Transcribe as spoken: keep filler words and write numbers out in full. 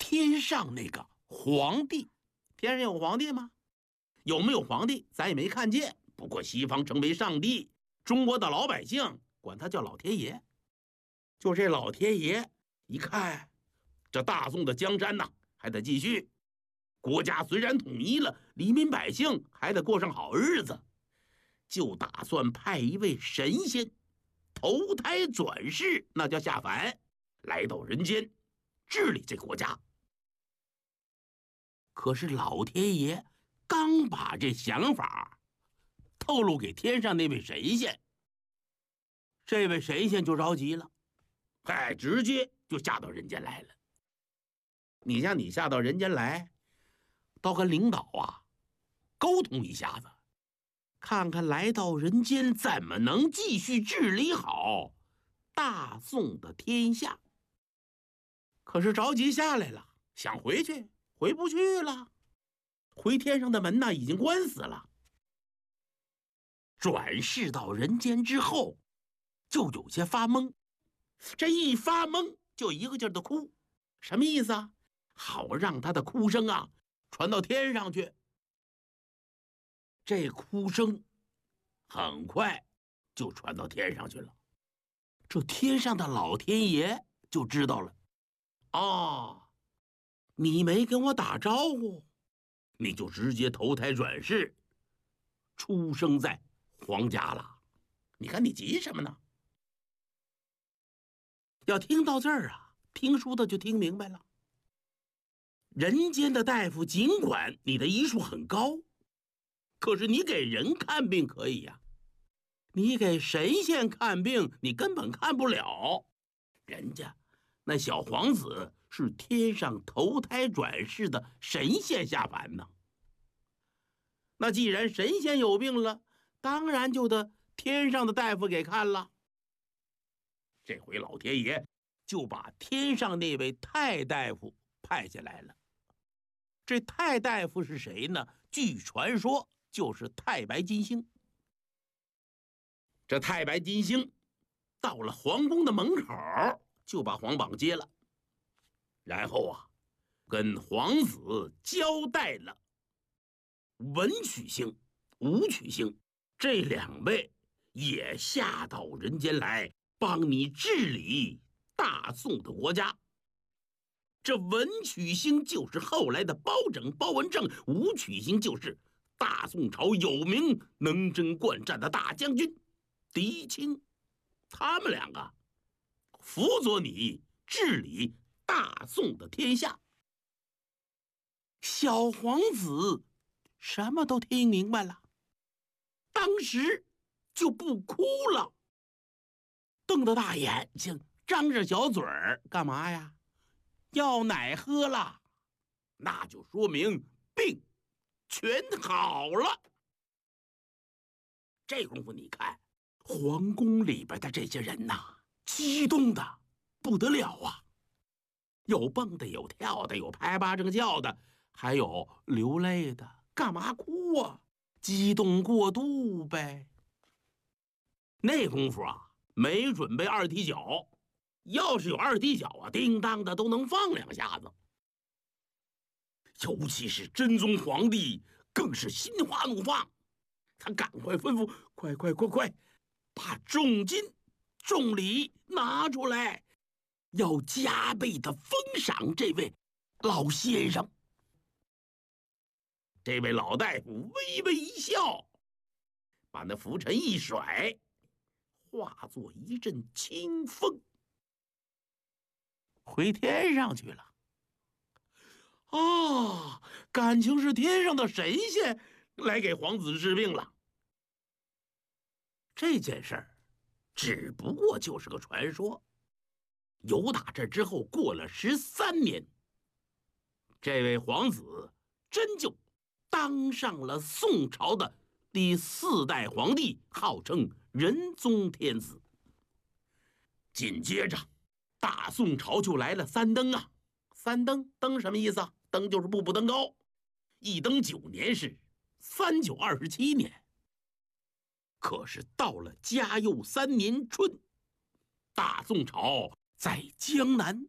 天上那个皇帝。天上有皇帝吗？有没有皇帝咱也没看见，不过西方称为上帝，中国的老百姓管他叫老天爷。就这老天爷一看，这大宋的江山呐还得继续，国家虽然统一了，黎民百姓还得过上好日子，就打算派一位神仙投胎转世，那叫下凡，来到人间治理这个国家。可是老天爷刚把这想法透露给天上那位神仙，这位神仙就着急了，哎，直接就下到人间来了。你像你下到人间来，倒跟领导啊沟通一下子，看看来到人间怎么能继续治理好大宋的天下。可是着急下来了，想回去回不去了，回天上的门呢已经关死了。转世到人间之后就有些发懵，这一发懵就一个劲儿的哭，什么意思啊？好让他的哭声啊传到天上去。这哭声很快就传到天上去了，这天上的老天爷就知道了，哦，你没跟我打招呼，你就直接投胎转世出生在皇家了，你看你急什么呢？要听到这儿啊，听书的就听明白了。人间的大夫尽管你的医术很高，可是你给人看病可以呀，你给神仙看病你根本看不了，人家那小皇子是天上投胎转世的神仙下凡呢。那既然神仙有病了，当然就得天上的大夫给看了。这回老天爷就把天上那位太大夫派下来了。这太大夫是谁呢？据传说就是太白金星。这太白金星到了皇宫的门口，就把皇榜接了，然后啊跟皇子交代了文曲星、武曲星这两位也下到人间来帮你治理大宋的国家。这文曲星就是后来的包拯、包文正，武曲星就是大宋朝有名能征惯战的大将军狄青，他们两个辅佐你治理大宋的天下。小皇子什么都听明白了，当时就不哭了，瞪着大眼睛，张着小嘴儿，干嘛呀？要奶喝了，那就说明病全好了。这功夫你看皇宫里边的这些人呐，激动的不得了啊，有蹦的，有跳的，有拍巴掌叫的，还有流泪的。干嘛哭啊？激动过度呗。那功夫啊没准备二踢脚，要是有二踢脚啊，叮当的都能放两下子。尤其是真宗皇帝更是心花怒放，他赶快吩咐，快快快快把重金重礼拿出来，要加倍的封赏这位老先生。这位老大夫微微一笑，把那拂尘一甩，化作一阵清风，回天上去了。啊，感情是天上的神仙来给皇子治病了。这件事儿只不过就是个传说。由打这之后过了十三年，这位皇子真就当上了宋朝的第四代皇帝，号称仁宗天子。紧接着大宋朝就来了三登啊。三登，登什么意思啊？登就是步步登高。一登九年是三九二十七年。可是到了嘉佑三年春，大宋朝在江南